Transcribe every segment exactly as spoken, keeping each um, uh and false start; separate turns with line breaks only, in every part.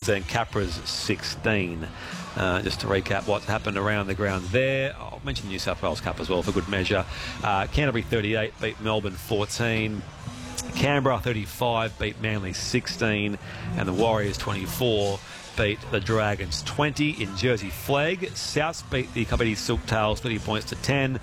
fourteen, Capra's sixteen. Uh, just to recap what's happened around the ground there. I'll mention the New South Wales Cup as well for good measure. Uh, Canterbury thirty-eight beat Melbourne fourteen. Canberra thirty-five beat Manly sixteen. And the Warriors twenty-four beat the Dragons twenty in Jersey Flag. Souths beat the Kabaddi Silktails thirty points to ten.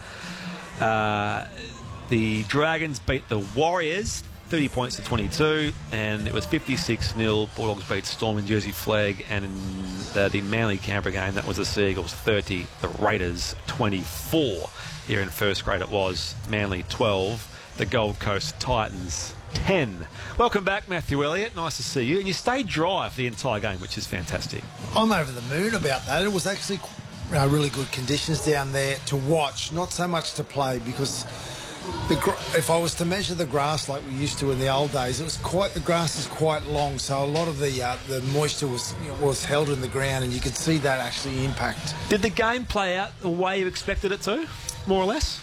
Uh, the Dragons beat the Warriors thirty points to twenty-two, and it was fifty-six nil. Bulldogs beat Storm in Jersey Flag, and in the, the Manly Canberra game, that was the Seagulls thirty, the Raiders twenty-four. Here in first grade it was Manly twelve, the Gold Coast Titans ten. Welcome back, Matthew Elliott. Nice to see you. And you stayed dry for the entire game, which is fantastic.
I'm over the moon about that. It was actually uh, really good conditions down there to watch, not so much to play, because the gr- if I was to measure the grass like we used to in the old days, it was quite the grass is quite long, so a lot of the uh, the moisture was you know, was held in the ground, and you could see that actually impact.
Did the game play out the way you expected it to, more or less?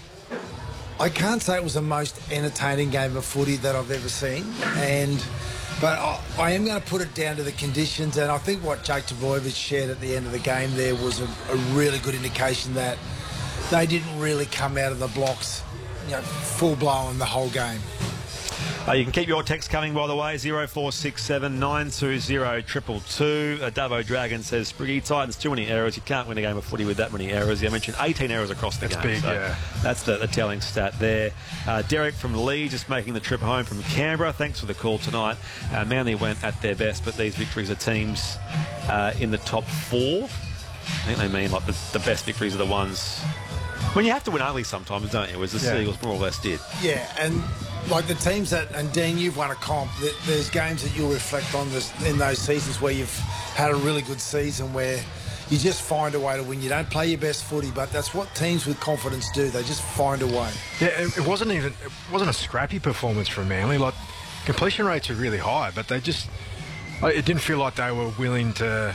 I can't say it was the most entertaining game of footy that I've ever seen, and but I, I am going to put it down to the conditions, and I think what Jake Trbojevic shared at the end of the game there was a, a really good indication that they didn't really come out of the blocks, you know, full blown the whole game.
Uh, you can keep your text coming, by the way, zero four six seven nine two zero two two two. Uh, Davo Dragon says, Spriggy, Titans, too many errors. You can't win a game of footy with that many errors. You mentioned eighteen errors across the
that's
game.
Big,
so
yeah.
That's the, the telling stat there. Uh, Derek from Lee just making the trip home from Canberra. Thanks for the call tonight. Uh, Manly went at their best, but these victories are teams uh, in the top four. I think they mean like the, the best victories are the ones when you have to win ugly sometimes, don't you? As the
Yeah.
Seagulls more or less did.
Yeah, and like the teams that, and Dean, you've won a comp, th- there's games that you'll reflect on this, in those seasons where you've had a really good season where you just find a way to win. You don't play your best footy, but that's what teams with confidence do. They just find a way.
Yeah, it, it wasn't even it wasn't a scrappy performance from Manly. Like, completion rates are really high, but they just like, it didn't feel like they were willing to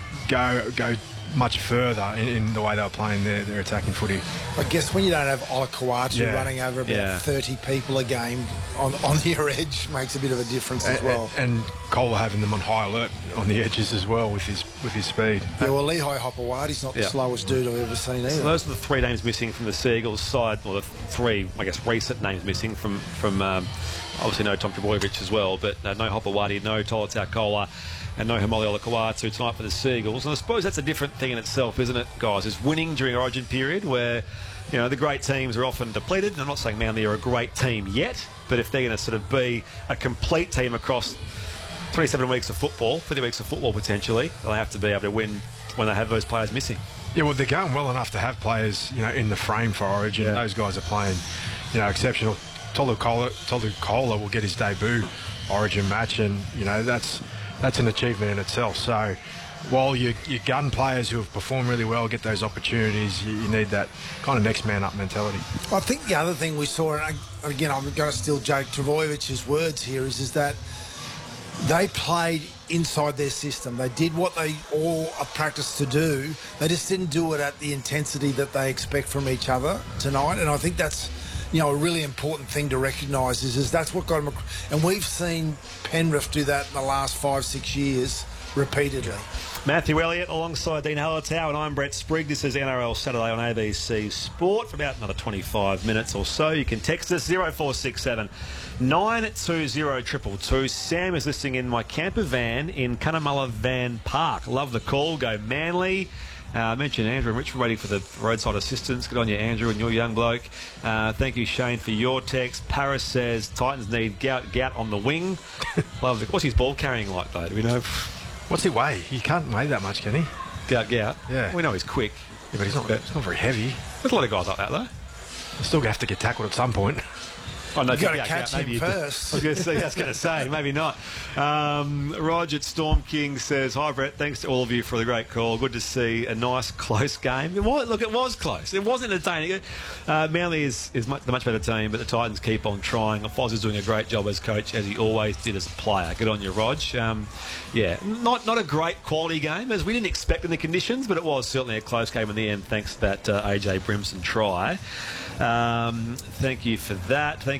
go go much further in, in the way they were playing their, their attacking footy.
I guess when you don't have Olakawatu
Yeah.
running over about
Yeah.
thirty people a game on, on your edge makes a bit of a difference as
And,
well.
and Kohler having them on high alert on the edges as well with his with his speed.
Yeah, well, Lehigh Hopewadi's not the
Yeah.
slowest dude I've ever seen either.
So those are the three names missing from the Seagulls side, or the three, I guess, recent names missing from, from um, obviously no Tom Trbojevic as well, but uh, no Hopewadi, no Tolotau Kola, and no Hamoli Olakawatu tonight for the Seagulls. And I suppose that's a different thing in itself, isn't it, guys? Is winning during Origin period where, you know, the great teams are often depleted. And I'm not saying Manly are a great team yet, but if they're going to sort of be a complete team across twenty-seven weeks of football, thirty weeks of football potentially, they'll have to be able to win when they have those players missing.
Yeah, well, they're going well enough to have players, you know, in the frame for Origin.
Yeah.
Those guys are playing, you know, exceptional. Tolu Kola, Tolu Kola will get his debut Origin match, and you know that's that's an achievement in itself. So, while you you gun players who have performed really well get those opportunities, you, you need that kind of next man up mentality.
I think the other thing we saw, and again, I'm going to steal Jake Trbojevic's words here, is, is that they played inside their system. They did what they all are practiced to do. They just didn't do it at the intensity that they expect from each other tonight. And I think that's, you know, a really important thing to recognise is, is that's what got them. And we've seen Penrith do that in the last five, six years repeatedly.
Matthew Elliott alongside Dean Hallertau, and I'm Brett Sprigg. This is N R L Saturday on A B C Sport for about another twenty-five minutes or so. You can text us zero four six seven nine two zero two two two. Sam is listening in my camper van in Cunnamulla Van Park. Love the call. Go Manly. Uh, I mentioned Andrew and Richard waiting for the roadside assistance. Good on you, Andrew, and your young bloke. Uh, thank you, Shane, for your text. Paris says Titans need Gout, Gout on the wing. Love the, what's his ball carrying like, though? Do we know?
What's he weigh? He can't weigh that much, can he?
Gout, Gout.
Yeah.
We know he's quick.
Yeah, but he's not. He's not very heavy.
There's a lot of guys like that, though.
He's still going to have to get tackled at some point.
Oh, no,
You've got to
yeah,
catch
yeah,
him
maybe you do.
first.
I was going to say, I was going to say, maybe not. Um, Roger at Storm King says, hi, Brett. Thanks to all of you for the great call. Good to see a nice, close game. It was, look, it was close. It was entertaining. Uh, Manly is, is much, the much better team, but the Titans keep on trying. Foz is doing a great job as coach, as he always did as a player. Good on you, Rog. Um, yeah, not not a great quality game, as we didn't expect in the conditions, but it was certainly a close game in the end, thanks to that uh, A J Brimson try. Um, thank you for that. Thank you.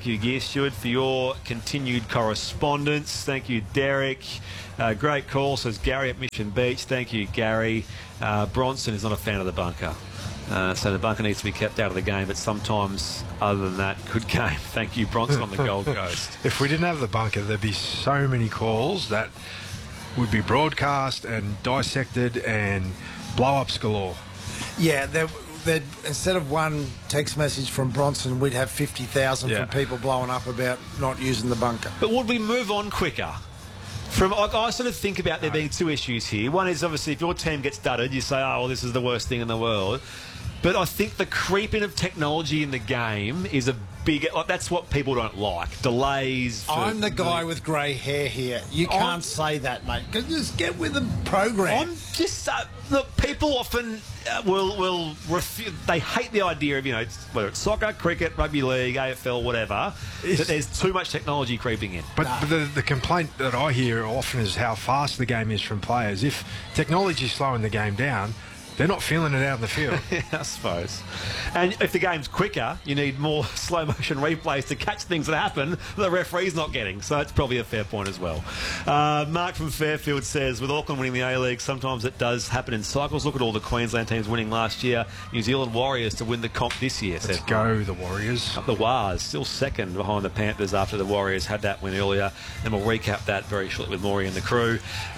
Thank you, Gear Steward, for your continued correspondence. Thank you, Derek. Uh, great call, says Gary at Mission Beach. Thank you, Gary. Uh, Bronson is not a fan of the bunker. Uh, so the bunker needs to be kept out of the game, but sometimes, other than that, good game. Thank you, Bronson on the Gold Coast.
If we didn't have the bunker, there'd be so many calls that would be broadcast and dissected and blow-ups galore.
Yeah, there, there, instead of one text message from Bronson, we'd have fifty thousand
Yeah.
from people blowing up about not using the bunker.
But would we move on quicker? From I, I sort of think about there being two issues here. One is obviously if your team gets dudded, you say, oh, well, this is the worst thing in the world. But I think the creeping of technology in the game is a big... Like, that's what people don't like. Delays. For,
I'm the guy with grey hair here. You can't
I'm-
say that, mate. Just get with the program.
I'm just... Uh, look, people often uh, will... will refu- they hate the idea of, you know, it's, whether it's soccer, cricket, rugby league, A F L, whatever,
It's-
that there's too much technology creeping in.
But, but the, the complaint that I hear often is how fast the game is from players. If technology's slowing the game down, they're not feeling it out in the field.
Yeah, I suppose. And if the game's quicker, you need more slow motion replays to catch things that happen that the referee's not getting. So that's probably a fair point as well. Uh, Mark from Fairfield says, with Auckland winning the A-League, sometimes it does happen in cycles. Look at all the Queensland teams winning last year. New Zealand Warriors to win the comp this year.
Let's
said
go, the Warriors.
The Wars still second behind the Panthers after the Warriors had that win earlier, and we'll recap that very shortly with Maury and the crew.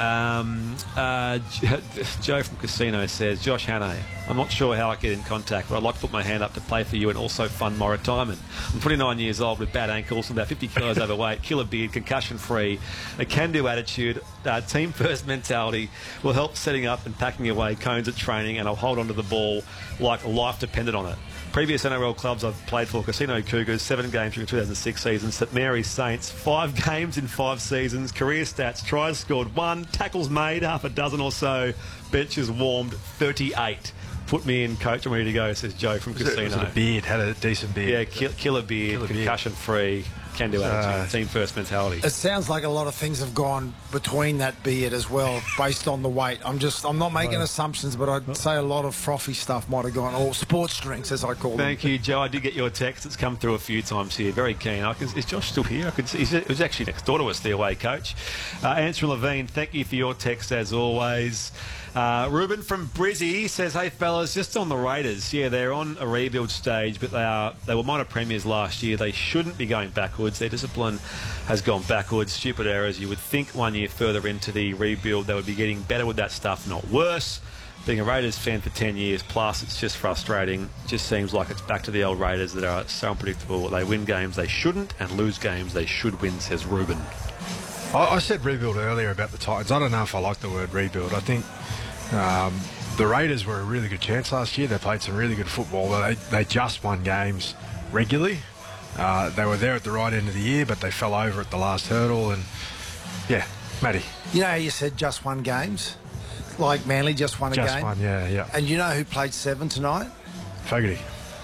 Um, uh, Joe from Casino says, Josh Hannay, I'm not sure how I get in contact, but I'd like to put my hand up to play for you and also fund my retirement. I'm twenty-nine years old with bad ankles, about fifty kilos overweight, killer beard, concussion free, a can-do attitude, uh, team first mentality will help setting up and packing away cones at training, and I'll hold onto the ball like life depended on it. Previous N R L clubs I've played for: Casino Cougars, seven games during the two thousand six season; St Mary's Saints, five games in five seasons; career stats: tries scored one, tackles made half a dozen or so, benches warmed thirty-eight. Put me in, coach. I'm ready to go, says Joe from
Was it,
Casino.
was it a beard? Had a decent beard.
Yeah, kill, killer beard,
Killer beard.
concussion free, can do attitude,
Uh,
team first mentality.
It sounds like a lot of things have gone between that beard as well, based on the weight. I'm just, I'm not making assumptions, but I'd say a lot of frothy stuff might have gone, or sports drinks, as I call them.
Thank you, Joe. I did get your text. It's come through a few times here. Very keen. I can, is Josh still here? I could see. He was actually next door to us, the away coach. Uh, Answer Levine, thank you for your text as always. Uh, Ruben from Brizzy says, hey fellas, just on the Raiders, yeah, they're on a rebuild stage, but they are they were minor premiers last year. They shouldn't be going backwards. Their discipline has gone backwards. Stupid errors. You would think one year further into the rebuild they would be getting better with that stuff, not worse. Being a Raiders fan for ten years plus, it's just frustrating. It just seems like it's back to the old Raiders that are so unpredictable. They win games they shouldn't and lose games they should win, says Ruben.
I, I said rebuild earlier about the Titans. I don't know if I like the word rebuild. I think um, the Raiders were a really good chance last year. They played some really good football. They, they just won games regularly. Uh, they were there at the right end of the year, but they fell over at the last hurdle. And yeah, Matty.
You know how you said just won games? Like Manly just won a
Just
game?
one, yeah, yeah.
And you know who played seven tonight?
Fogarty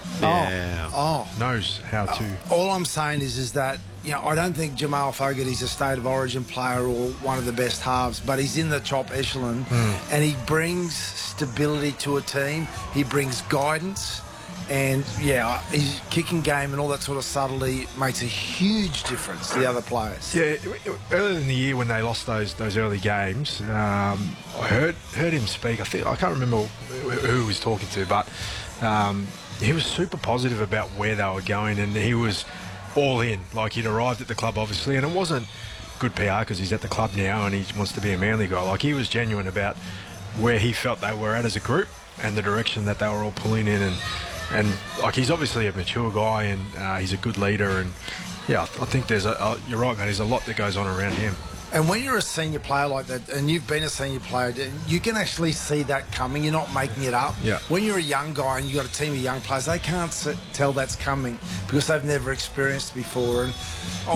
Yeah.
Oh,
knows how to.
oh. All I'm saying is, is that, you know, I don't think Jamal Fogarty's a state of origin player or one of the best halves, but he's in the top echelon and he brings stability to a team. He brings guidance. And, yeah, his kicking game and all that sort of subtlety makes a huge difference to the other players.
Yeah, earlier in the year when they lost those those early games, um, I heard heard him speak. I think I can't remember who he was talking to, but um, he was super positive about where they were going, and he was all in. Like, he'd arrived at the club, obviously, and it wasn't good P R because he's at the club now and he wants to be a Manly guy. Like, he was genuine about where he felt they were at as a group and the direction that they were all pulling in, and. And, like, he's obviously a mature guy and uh, he's a good leader. And, yeah, I, th- I think there's a... Uh, you're right, man. There's a lot that goes on around him.
And when you're a senior player like that, and you've been a senior player, you can actually see that coming. You're not making it up.
Yeah.
When you're a young guy and you've got a team of young players, they can't s- tell that's coming because they've never experienced it before. And I,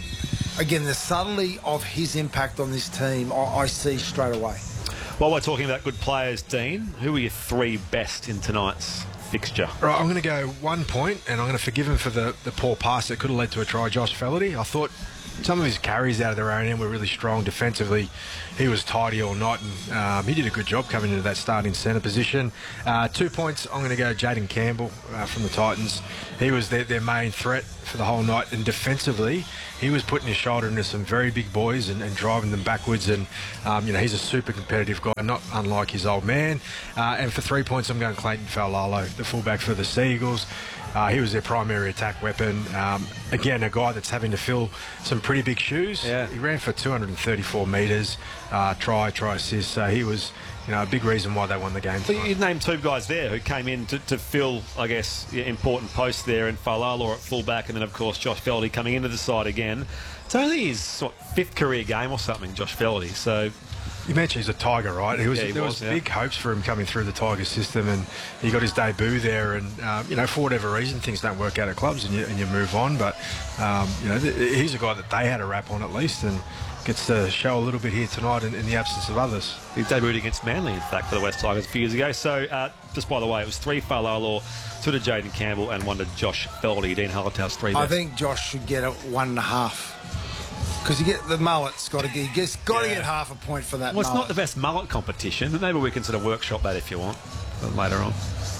I, again, the subtlety of his impact on this team, I, I see straight away.
While we're talking about good players, Dean, who were your three best in tonight's fixture.
Right, I'm going to go one point, and I'm going to forgive him for the, the poor pass that could have led to a try. Josh Fellerty, I thought some of his carries out of their own end were really strong defensively. He was tidy all night, and um, he did a good job coming into that starting centre position. Uh, two points, I'm going to go Jaden Campbell uh, from the Titans. He was their, their main threat for the whole night, and defensively, he was putting his shoulder into some very big boys and, and driving them backwards, and um, you know, he's a super competitive guy, not unlike his old man. Uh, and for three points, I'm going Clayton Faulalo, the fullback for the Sea Eagles. Uh, he was their primary attack weapon. Um, again, a guy that's having to fill some pretty big shoes.
Yeah.
He ran for two hundred thirty-four metres, uh, try, try assist. So he was, you know, a big reason why they won the game.
So you named two guys there who came in to, to fill, I guess, important posts there, and Faulalo at fullback, and then, of course, Josh Fellerty coming into the side again. It's only his what, fifth career game or something, Josh Fellerty. So
you mentioned he's a Tiger, right? He was,
yeah, he
there
was,
was
yeah.
big hopes for him coming through the Tiger system, and he got his debut there. And um, you know, for whatever reason, things don't work out at clubs, and you, and you move on. But um, you know, th- he's a guy that they had a rap on at least, and gets to show a little bit here tonight in, in the absence of others.
He debuted against Manly, in fact, for the West Tigers a few years ago. So, uh, just by the way, it was three Faulalo, two to Jaden Campbell, and one to Josh Fellerty. Dean Hallertau's three there.
I think Josh should get a one and a half. Because you get the mullet's got to get, he's got to
Yeah.
get half a point for that.
Well, it's
mullet.
not the best mullet competition, but maybe we can sort of workshop that if you want later on.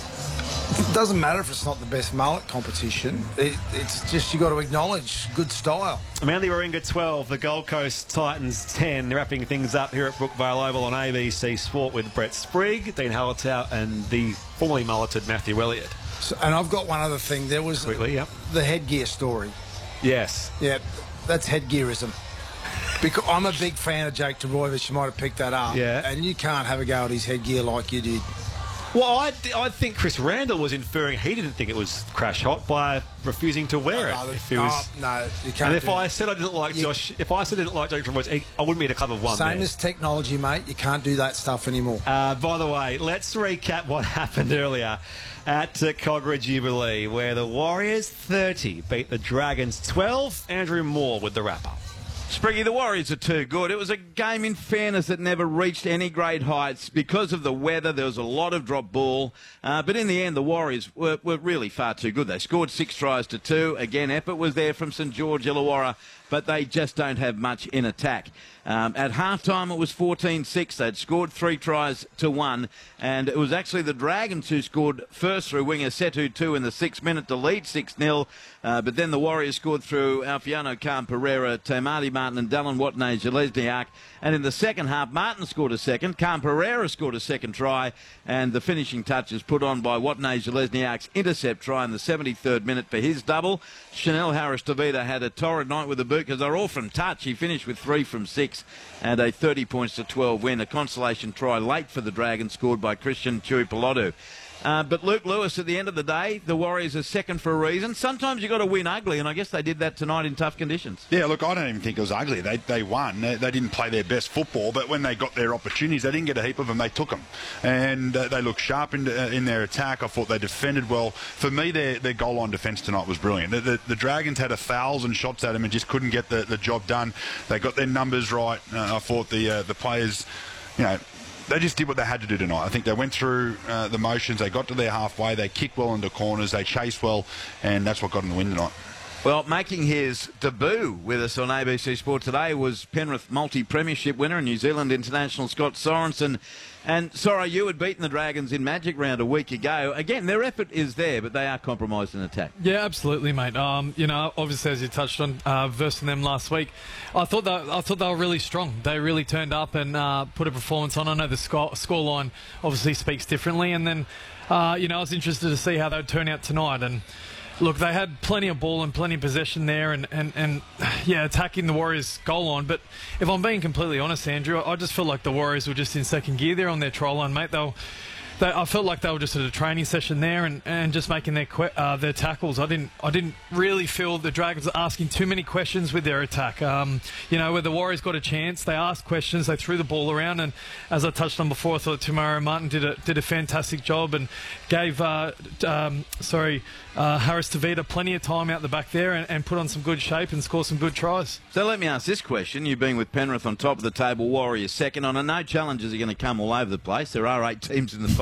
It doesn't matter if it's not the best mullet competition. It, it's just you got to acknowledge good style.
Manly Warringah twelve, the Gold Coast Titans ten. Wrapping things up here at Brookvale Oval on A B C Sport with Brett Sprigg, Dean Hallertau, and the formerly mulleted Matthew Elliott.
So, and I've got one other thing. There was
Quickly, yep.
the headgear story.
Yes.
Yeah, that's headgearism. Because I'm a big fan of Jake Trbojevic. You might have picked that up.
Yeah.
And you can't have a go at his headgear like you did.
Well, I, I think Chris Randall was inferring he didn't think it was crash hot by refusing to wear it.
No,
If he
no,
was,
no, you can't.
and if
do
I
that.
said I didn't like
You-
Josh, if I said I didn't like Jake Trbojevic, I wouldn't be at a club of one.
Same
there.
as technology, mate. You can't do that stuff anymore.
Uh, by the way, let's recap what happened earlier at uh, Cogra Jubilee, where the Warriors thirty beat the Dragons twelve. Andrew Moore with the wrap-up.
Spriggy, the Warriors are too good. It was a game, in fairness, that never reached any great heights because of the weather. There was a lot of drop ball. Uh, but in the end, the Warriors were, were really far too good. They scored six tries to two. Again, effort was there from St George Illawarra, but they just don't have much in attack. Um, at halftime, it was fourteen six. They'd scored three tries to one, and it was actually the Dragons who scored first through winger Setu two in the sixth minute to lead six nil. Uh, but then the Warriors scored through Alfiano Khan Pereira, Tamati Martin and Dallin Watney-Zelezniak. And in the second half, Martin scored a second, Khan Pereira scored a second try, and the finishing touches put on by Watney-Zelezniak's intercept try in the seventy-third minute for his double. Chanel Harris-Tavita had a torrid night with the boot because they're all from touch. He finished with three from six and a thirty points to twelve win. A consolation try late for the Dragons scored by Christian Tuipulotu. Uh, but Luke Lewis, at the end of the day, the Warriors are second for a reason. Sometimes you've got to win ugly, and I guess they did that tonight in tough conditions.
Yeah, look, I don't even think it was ugly. They they won. They, they didn't play their best football, but when they got their opportunities, they didn't get a heap of them. They took them. And uh, they looked sharp in, uh, in their attack. I thought they defended well. For me, their, their goal line defence tonight was brilliant. The, the, the Dragons had a thousand shots at them and just couldn't get the, the job done. They got their numbers right. Uh, I thought the uh, the players, you know, they just did what they had to do tonight. I think they went through uh, the motions. They got to their halfway. They kicked well into corners. They chased well, and that's what got them the win tonight.
Well, making his debut with us on A B C Sport today was Penrith multi-premiership winner and New Zealand international Scott Sorensen. And, sorry, you had beaten the Dragons in Magic Round a week ago. Again, their effort is there, but they are compromised in attack.
Yeah, absolutely, mate. Um, you know, obviously, as you touched on, uh, versing them last week, I thought that I thought they were really strong. They really turned up and uh, put a performance on. I know the score scoreline obviously speaks differently, and then, uh, you know, I was interested to see how they would turn out tonight. And look, they had plenty of ball and plenty of possession there, and, and, and yeah, attacking the Warriors' goal line. But if I'm being completely honest, Andrew, I just feel like the Warriors were just in second gear there on their try line, mate. They were, They, I felt like they were just at a training session there and, and just making their que- uh, their tackles. I didn't I didn't really feel the Dragons were asking too many questions with their attack. Um, you know, where the Warriors got a chance, they asked questions, they threw the ball around, and as I touched on before, I thought Tamara Martin did a did a fantastic job and gave uh, um, sorry uh, Harris-Tavita plenty of time out the back there and, and put on some good shape and score some good tries.
So let me ask this question. You've been with Penrith on top of the table, Warriors second. I know challenges are going to come all over the place. There are eight teams in the final.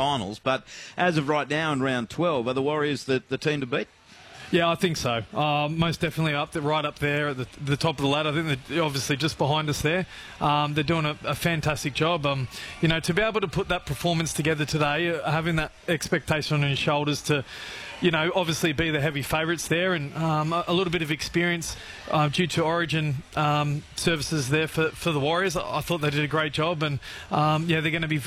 finals. But as of right now in round twelve, are the Warriors the, the team to beat?
Yeah, I think so. Uh, most definitely up there, right up there at the, the top of the ladder. I think they're obviously just behind us there. Um, they're doing a, a fantastic job. Um, you know, to be able to put that performance together today, uh, having that expectation on your shoulders to, you know, obviously be the heavy favourites there, and um, a, a little bit of experience uh, due to Origin um, services there for, for the Warriors. I, I thought they did a great job, and um, yeah, they're going to be